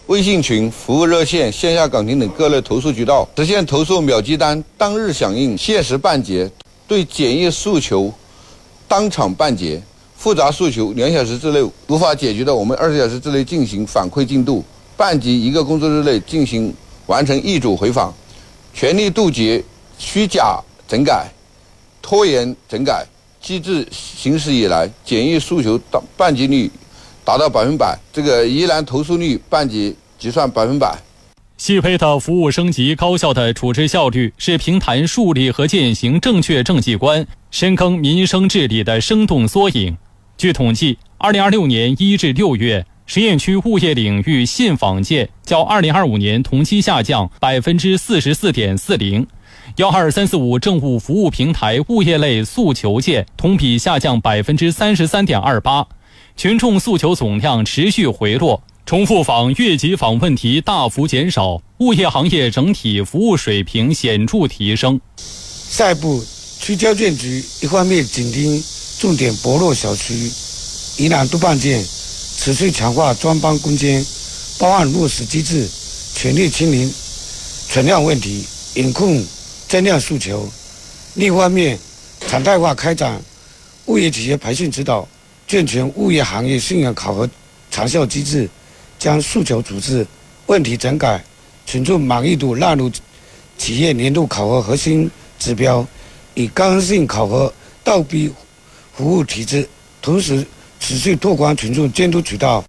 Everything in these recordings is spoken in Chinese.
微信群、服务热线、线下岗亭等各类投诉渠道，实现投诉秒接单、当日响应、限时办结，对检疫诉求当场办结，复杂诉求2小时之内无法解决的，我们20小时之内进行反馈进度，办及1个工作日内进行完成易主回访，全力杜绝虚假整改、拖延整改。机制行使以来，检疫诉求办结率达到100%，这个疑难投诉率办结即算100%。 细配的服务升级、高效的处置效率，是平潭树立和践行正确政绩观、深耕民生治理的生动缩影。据统计，2026年1至6月，实验区物业领域信访件较2025年同期下降44.40%。12345政务服务平台物业类诉求件同比下降33.28%，群众诉求总量持续回落，重复访、越级访问题大幅减少，物业行业整体服务水平显著提升。 下一步，区交建局一方面紧盯重点薄弱小区疑难督办件，持续强化专班攻坚，包含落实机制，全力清零存量问题，严控增量诉求；另一方面，常态化开展物业企业培训指导，健全物业行业信用考核长效机制，将诉求处置、问题整改、群众满意度纳入企业年度考核核心指标，以刚性考核倒逼服务体制，同时持续拓宽群众监督渠道。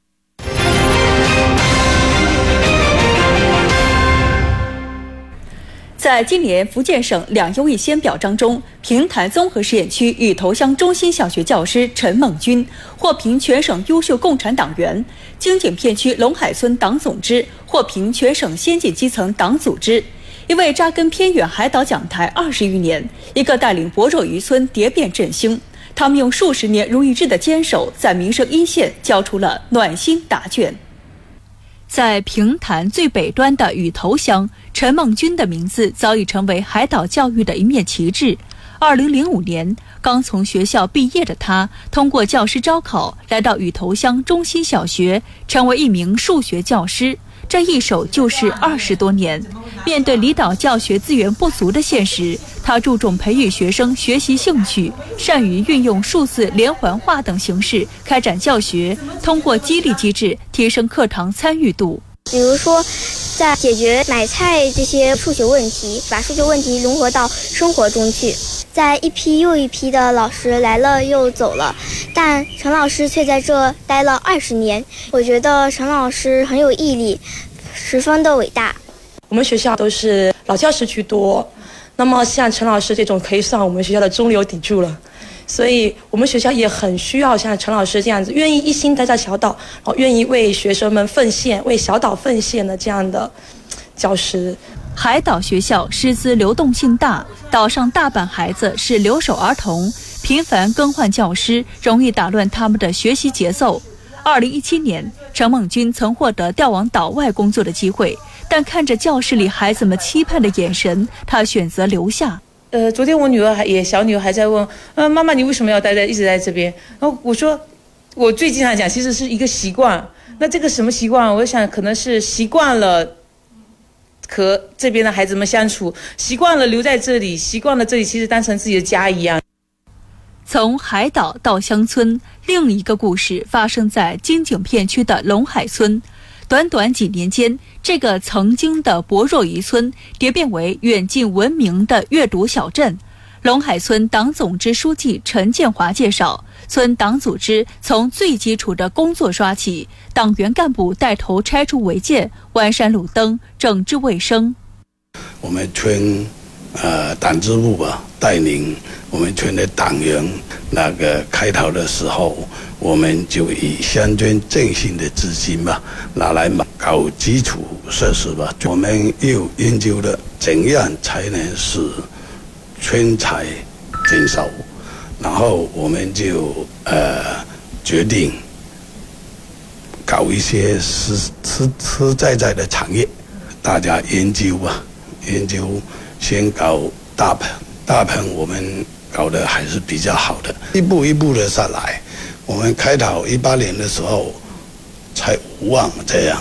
在今年福建省2优1先表彰中，平潭综合实验区雨头乡中心小学教师陈梦军获评全省优秀共产党员，京景片区龙海村党总支获评全省先进基层党组织。一位扎根偏远海岛讲台20余年，一个带领薄弱渔村蝶变振兴，他们用数十年如一日的坚守，在民生一线交出了暖心答卷。在平潭最北端的雨头乡，陈梦军的名字早已成为海岛教育的一面旗帜。2005年，刚从学校毕业的他，通过教师招考来到雨头乡中心小学，成为一名数学教师。这一守就是20多年。面对离岛教学资源不足的现实，他注重培育学生学习兴趣，善于运用数字连环画等形式开展教学，通过激励机制提升课堂参与度。 比如说，在解决买菜这些数学问题，把数学问题融合到生活中去。在一批又一批的老师来了又走了，但陈老师却在这待了20年。我觉得陈老师很有毅力，十分的伟大。 我们学校都是老教师居多，那么像陈老师这种可以算我们学校的中流砥柱了。所以我们学校也很需要像陈老师这样子，愿意一心待在小岛，愿意为学生们奉献、为小岛奉献的这样的教师。 海岛学校师资流动性大，岛上大半孩子是留守儿童，频繁更换教师容易打乱他们的学习节奏。2017年，陈梦军曾获得调往岛外工作的机会，但看着教室里孩子们期盼的眼神，他选择留下。 昨天我女儿小女儿还在问，妈妈你为什么要一直在这边？然后我说，我最经常讲，其实是一个习惯。那这个什么习惯？我想可能是习惯了和这边的孩子们相处，习惯了留在这里，习惯了这里其实当成自己的家一样。 从海岛到乡村，另一个故事发生在京景片区的龙海村。短短几年间，这个曾经的薄弱渔村蝶变为远近闻名的阅读小镇。龙海村党总支书记陈建华介绍，村党组织从最基础的工作刷起，党员干部带头拆除违建，完善路灯，整治卫生。 我们村党支部带领我们村的党员开头的时候，我们就以乡村振兴的资金拿来搞基础设施我们又研究了怎样才能使村财增收，然后我们就决定搞一些实在的产业，大家研究先搞大棚我们搞得还是比较好的，一步一步的下来。我们开头18年的时候才5万这样，5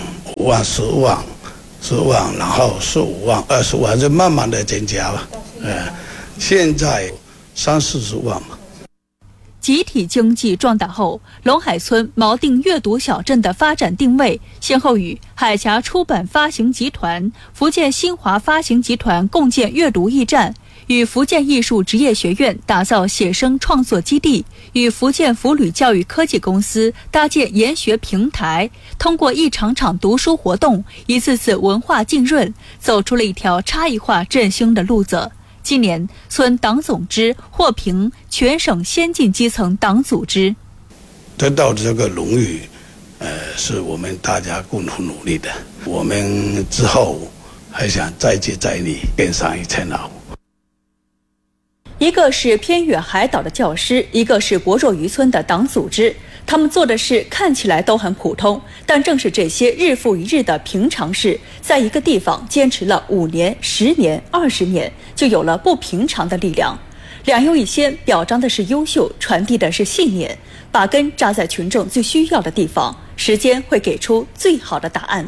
万、10万，然后15万、20万，就慢慢的增加了。现在30-40万嘛。 集体经济壮大后，龙海村锚定阅读小镇的发展定位，先后与海峡出版发行集团、福建新华发行集团共建阅读驿站，与福建艺术职业学院打造写生创作基地，与福建福旅教育科技公司搭建研学平台，通过一场场读书活动，一次次文化浸润，走出了一条差异化振兴的路子。今年，村党总支获评全省先进基层党组织。 得到这个荣誉，是我们大家共同努力的。我们之后还想再接再厉，更上一层楼。 一个是偏远海岛的教师，一个是薄弱渔村的党组织，他们做的事看起来都很普通，但正是这些日复一日的平常事，在一个地方坚持了5年、10年、20年，就有了不平常的力量。两优一先表彰的是优秀，传递的是信念，把根扎在群众最需要的地方，时间会给出最好的答案。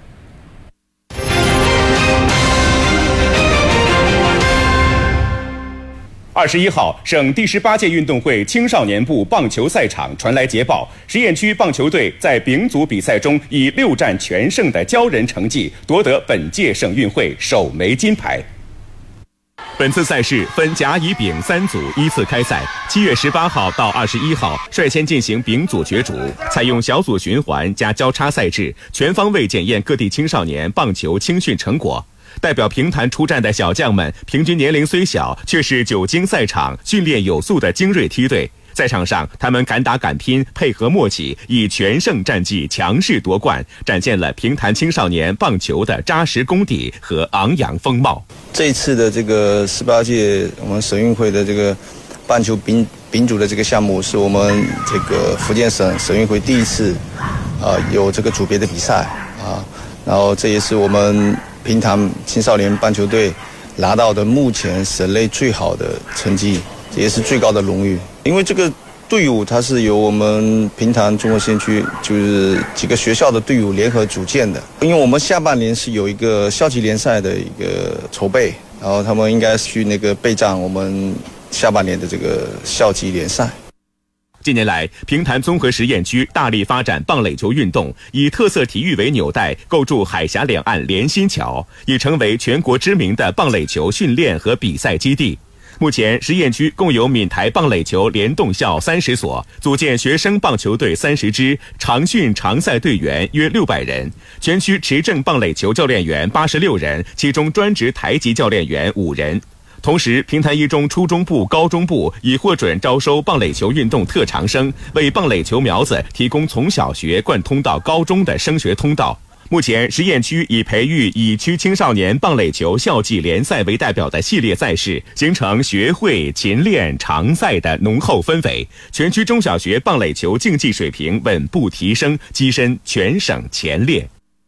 21号，省第18届运动会青少年部棒球赛场传来捷报，实验区棒球队在丙组比赛中以6战全胜的骄人成绩夺得本届省运会首枚金牌。本次赛事分甲、乙、丙3组依次开赛，7月18号到21号率先进行丙组角逐，采用小组循环加交叉赛制，全方位检验各地青少年棒球青训成果。代表平潭出战的小将们，平均年龄虽小，却是久经赛场、训练有素的精锐梯队。在场上，他们敢打敢拼，配合默契，以全胜战绩强势夺冠，展现了平潭青少年棒球的扎实功底和昂扬风貌。 这一次的这个18届我们省运会的这个棒球丙组的这个项目，是我们这个福建省运会第一次有这个组别的比赛啊，然后这也是我们平潭青少年棒球队拿到的目前省内最好的成绩，也是最高的荣誉。因为这个队伍它是由我们平潭综合县区就是几个学校的队伍联合组建的。因为我们下半年是有一个校级联赛的一个筹备，然后他们应该去那个备战我们下半年的这个校级联赛。 近年来，平潭综合实验区大力发展棒垒球运动，以特色体育为纽带，构筑海峡两岸连心桥，已成为全国知名的棒垒球训练和比赛基地。目前，实验区共有闽台棒垒球联动校30所，组建学生棒球队30支，常训常赛队员约600人。全区持证棒垒球教练员86人，其中专职台级教练员5人。同时，平潭一中初中部、高中部已获准招收棒垒球运动特长生，为棒垒球苗子提供从小学贯通到高中的升学通道。目前，实验区已培育以区青少年棒垒球校际联赛为代表的系列赛事，形成学会、勤练、常赛的浓厚氛围。全区中小学棒垒球竞技水平稳步提升，跻身全省前列。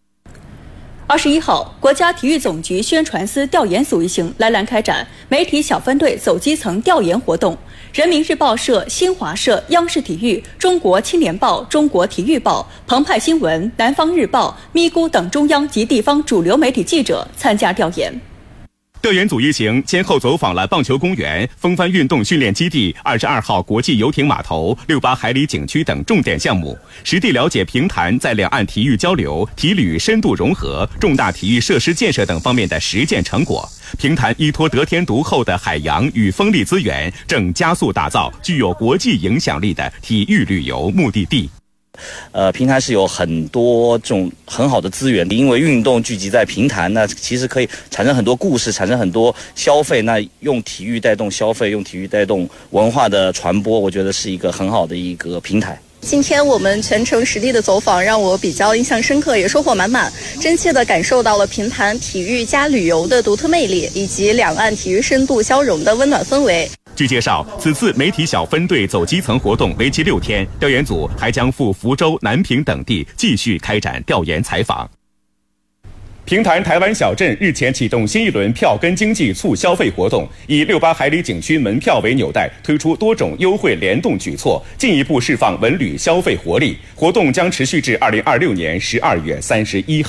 21号，国家体育总局宣传司调研组一行来兰开展媒体小分队走基层调研活动。人民日报社、新华社、央视体育、中国青年报、中国体育报、澎湃新闻、南方日报、咪咕等中央及地方主流媒体记者参加调研。 调研组一行先后走访了棒球公园、风帆运动训练基地、22号国际游艇码头、68海里景区等重点项目，实地了解平潭在两岸体育交流、体旅深度融合、重大体育设施建设等方面的实践成果。平潭依托得天独厚的海洋与风力资源，正加速打造具有国际影响力的体育旅游目的地。 平潭是有很多这种很好的资源，因为运动聚集在平潭，那其实可以产生很多故事，产生很多消费。那用体育带动消费，用体育带动文化的传播，我觉得是一个很好的一个平台。 今天我们全程实地的走访，让我比较印象深刻，也收获满满，真切地感受到了平潭体育加旅游的独特魅力，以及两岸体育深度交融的温暖氛围。 据介绍，此次媒体小分队走基层活动为期6天，调研组还将赴福州、南平等地继续开展调研采访。平潭台湾小镇日前启动新一轮票根经济促消费活动，以68海里景区门票为纽带，推出多种优惠联动举措，进一步释放文旅消费活力。活动将持续至2026年12月31号。